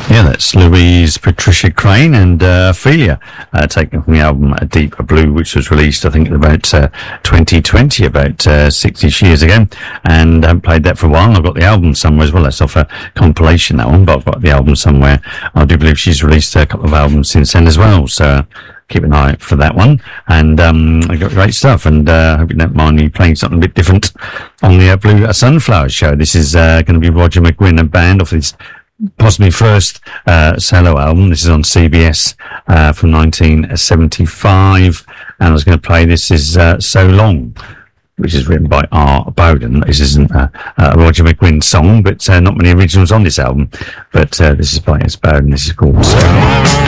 Yeah, that's Louise Patricia Crane and Ophelia, taken from the album A Deeper Blue, which was released, I think, about 2020, about 6-ish years ago. And I haven't played that for a while. I've got the album somewhere as well. That's off a compilation, that one, but I've got the album somewhere. I do believe she's released a couple of albums since then as well. So keep an eye out for that one. And I got great stuff. And I hope you don't mind me playing something a bit different on the Blue Sunflower Show. This is going to be Roger McGuinn and band off his possibly first solo album. This is on CBS from 1975, and I was going to play This Is So Long, which is written by R. Bowden. This isn't a Roger McGuinn song, but not many originals on this album, but this is by S. Bowden. This is called So Long.